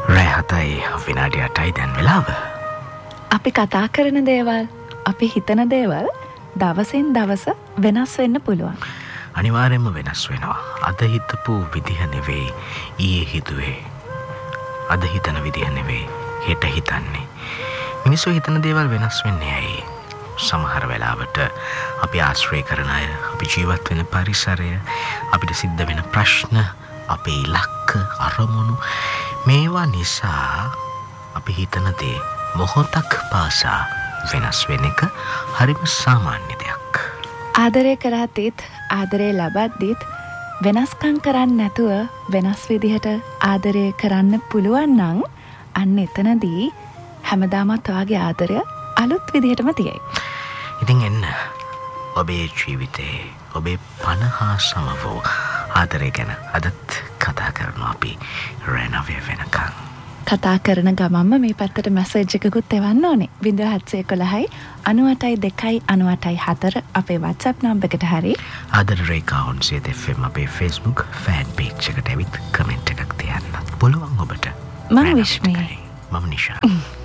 රැහතයි විනාඩි 8යි දැන් වෙලාව. අපි කතා කරන දේවල්, අපි හිතන දේවල් දවසින් දවස වෙනස් වෙන්න පුළුවන්. අනිවාර්යයෙන්ම වෙනස් වෙනවා. අද හිතපු විදිහ නෙවෙයි ඊයේ හිතුවේ. අද හිතන විදිහ නෙවෙයි හෙට හිතන්නේ. මිනිස්සු හිතන දේවල් වෙනස් වෙන්නේ ඇයි? සමහර වෙලාවට අපි ආශ්‍රය කරන අය, අපි ජීවත් වෙන පරිසරය, අපිට සිද්ධ වෙන ප්‍රශ්න, අපේ ඉලක්ක, අරමුණු මේවා නිසා අපි හිතන දේ මොහොතක් පාසා වෙනස් වෙන එක හරිම සාමාන්‍ය දෙයක්. ආදරය කරද්දිත් ආදරය ලබද්දිත් වෙනස්කම් කරන්න නැතුව වෙනස් විදිහට ආදරය කරන්න පුළුවන් නම් අන්න එතනදී හැමදාමත් ඔයාගේ ආදරය අලුත් විදිහටම තියෙයි. ඉතින් එන්න ඔබේ ජීවිතේ ඔබේ පණ හා සම වූ ආදරය ගැන අදත් කතා කරනවා අපි රැනවේ වෙනකන්. කතා කරන ගමන්ම මේ පැත්තට මැසේජ් එකකුත් එවන්න ඕනේ. 0711 98 2 98 4 අපේ WhatsApp නම්බර් එකට හරි ආදර රේඛා ඔන්සියත් FM අපේ Facebook fan page එකට ඇවිත් කමෙන්ට් එකක් තියන්න පුළුවන් ඔබට. මම විශ්මී. මම නිෂා.